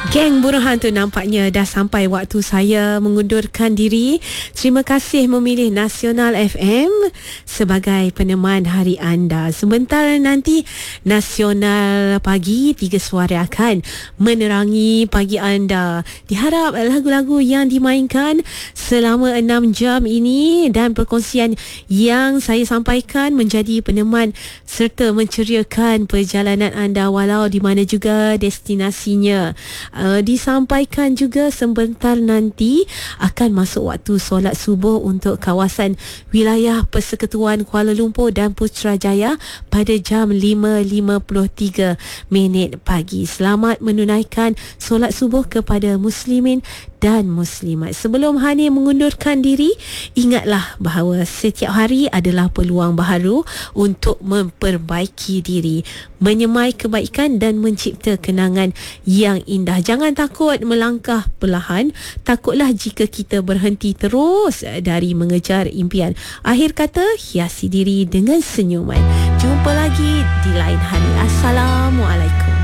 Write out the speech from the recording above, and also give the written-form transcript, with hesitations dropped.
Geng Buruhan tu nampaknya dah sampai waktu saya mengundurkan diri. Terima kasih memilih Nasional FM sebagai peneman hari anda. Sebentar nanti Nasional Pagi 3 Suara akan menerangi pagi anda. Diharap lagu-lagu yang dimainkan selama 6 jam ini dan perkongsian yang saya sampaikan menjadi peneman serta menceriakan perjalanan anda walau di mana juga destinasinya. Disampaikan juga sebentar nanti akan masuk waktu solat subuh untuk kawasan wilayah Persekutuan Kuala Lumpur dan Putrajaya pada jam 5.53 pagi. Selamat menunaikan solat subuh kepada muslimin dan muslimat. Sebelum Hani mengundurkan diri, ingatlah bahawa setiap hari adalah peluang baharu untuk memperbaiki diri, menyemai kebaikan dan mencipta kenangan yang indah. Jangan takut melangkah perlahan. Takutlah jika kita berhenti terus dari mengejar impian. Akhir kata, hiasi diri dengan senyuman. Jumpa lagi di lain hari. Assalamualaikum.